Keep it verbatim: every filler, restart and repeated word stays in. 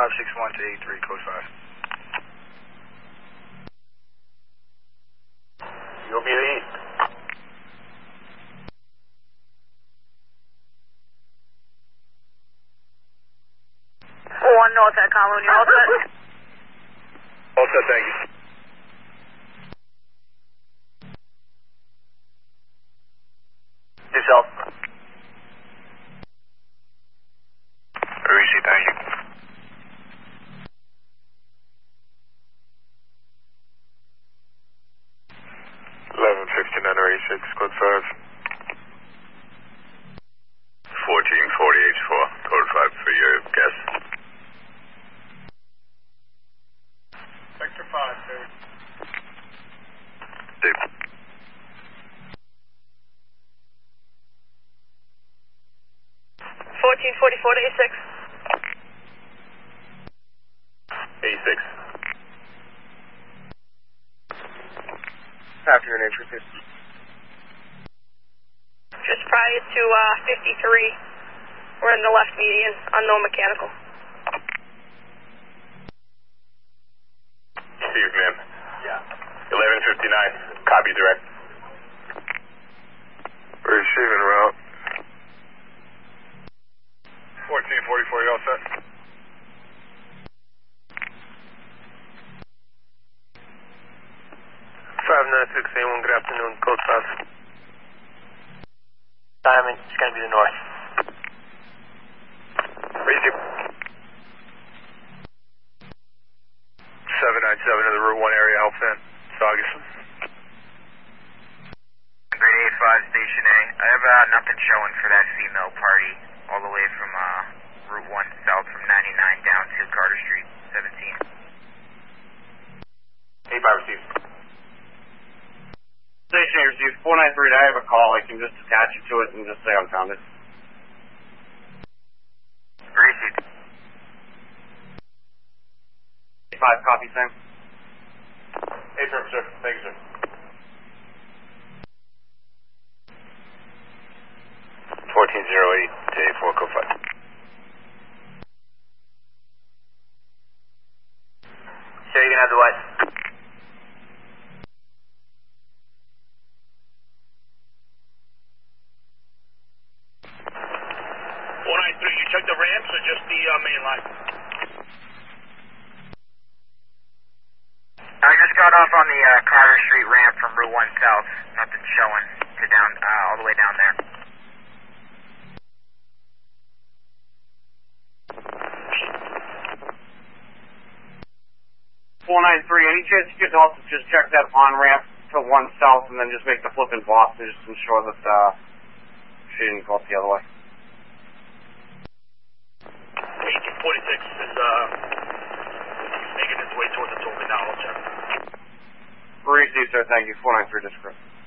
five six one to eighty-three, code five. You'll be the east. four one North at Kowloon, you all set? All set, thank you. Yourself. Parisi, thank you. eleven fifty-nine or eighty-six, code five. fourteen forty H four, code five for your guess. Sector five, sir. Deep. fourteen forty-four to eighty-six. eighty-six. Afternoon, entry. Just prior to uh, fifty-three, we're in the left median, unknown mechanical. Steve, ma'am. Yeah. eleven fifty-nine, copy direct. Receiving route. fourteen forty-four, you all set? five nine six eight one, good afternoon, code five. Diamond, it's going to be the north. Receive. seven nine seven in the Route one area, Alpha, Saugus. Grade eight five, Station A. I have uh, nothing showing for that female party all the way from uh, Route one south from ninety-nine down to Carter Street, seventeen. eight five received. Station A received four nine three, I have a call, I can just attach it to it and just say I'm found it. Received. eight five, copy, same. eight five, sir. Thank you, sir. fourteen oh eight to eight four, code five. So you can have the what? four nine three, you check the ramps or just the uh, main line? I just got off on the uh, Carter Street ramp from Route one south. Nothing showing to down, uh, all the way down there. four nine three, any chance you could also just check that on-ramp to one south and then just make the flip in Boston just to ensure that uh, she didn't go up the other way? eighteen forty-six is uh, making its way towards the toll now. I'll check. Received, sir, thank you. four nine three, discorrect.